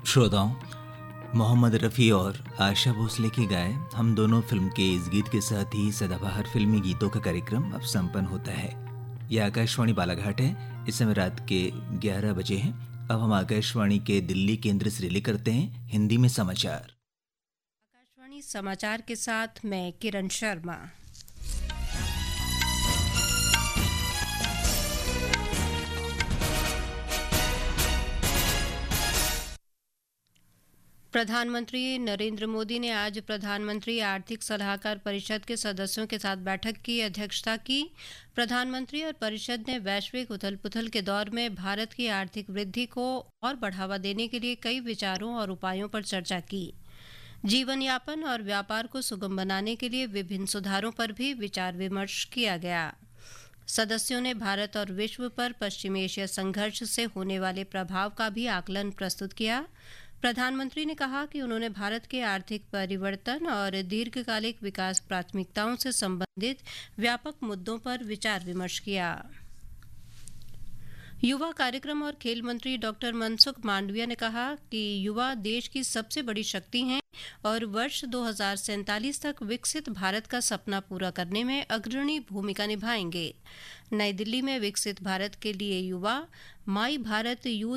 श्रोताओं, मोहम्मद रफ़ी और आशा भोसले की गाए हम दोनों फिल्म के इस गीत के साथ ही सदाबहार फिल्मी गीतों का कार्यक्रम अब संपन्न होता है। यह आकाशवाणी बालाघाट है। इस समय रात के 11 बजे हैं। अब हम आकाशवाणी के दिल्ली केंद्र से रिले करते हैं हिंदी में समाचार। आकाशवाणी समाचार के साथ मैं किरण शर्मा। प्रधानमंत्री नरेंद्र मोदी ने आज प्रधानमंत्री आर्थिक सलाहकार परिषद के सदस्यों के साथ बैठक की अध्यक्षता की। प्रधानमंत्री और परिषद ने वैश्विक उथल-पुथल के दौर में भारत की आर्थिक वृद्धि को और बढ़ावा देने के लिए कई विचारों और उपायों पर चर्चा की। जीवन यापन और व्यापार को सुगम बनाने के लिए विभिन्न सुधारों पर भी विचार विमर्श किया गया। सदस्यों ने भारत और विश्व पर पश्चिमी एशिया संघर्ष से होने वाले प्रभाव का भी आकलन प्रस्तुत किया। प्रधानमंत्री ने कहा कि उन्होंने भारत के आर्थिक परिवर्तन और दीर्घकालिक विकास प्राथमिकताओं से संबंधित व्यापक मुद्दों पर विचार विमर्श किया। युवा कार्यक्रम और खेल मंत्री डॉक्टर मनसुख मांडविया ने कहा कि युवा देश की सबसे बड़ी शक्ति हैं और वर्ष 2047 तक विकसित भारत का सपना पूरा करने में अग्रणी भूमिका निभाएंगे। नई दिल्ली में विकसित भारत के लिए युवा माई भारत यूथ